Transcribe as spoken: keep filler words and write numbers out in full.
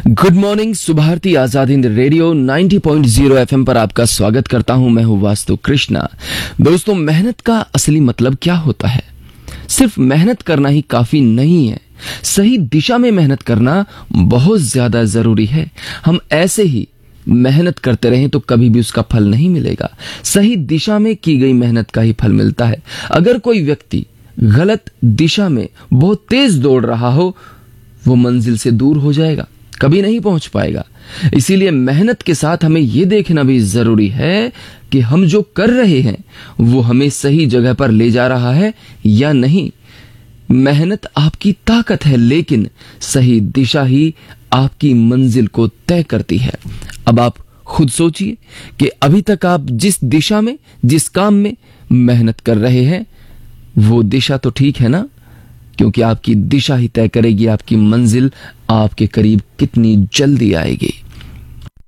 Good morning, Subharti Azad Hind radio नब्बे point zero FM पर आपका स्वागत करता हूं। मैं हूं वास्तु कृष्णा। दोस्तों, मेहनत का असली मतलब क्या होता है? सिर्फ मेहनत करना ही काफी नहीं है, सही दिशा में मेहनत करना बहुत ज्यादा जरूरी है। हम ऐसे ही मेहनत करते रहें तो कभी भी उसका फल नहीं मिलेगा। सही दिशा में की गई मेहनत का ही फल मिलता है। अगर कोई व्यक्ति गलत दिशा में बहुत तेज दौड़ रहा हो, वो मंजिल से दूर हो जाएगा, कभी नहीं पहुंच पाएगा। इसीलिए मेहनत के साथ हमें यह देखना भी जरूरी है कि हम जो कर रहे हैं वो हमें सही जगह पर ले जा रहा है या नहीं। मेहनत आपकी ताकत है, लेकिन सही दिशा ही आपकी मंजिल को तय करती है। अब आप खुद सोचिए कि अभी तक आप जिस दिशा में, जिस काम में मेहनत कर रहे हैं, वो दिशा तो ठीक है ना? क्योंकि आपकी दिशा ही तय करेगी आपकी मंजिल आपके करीब कितनी जल्दी आएगी।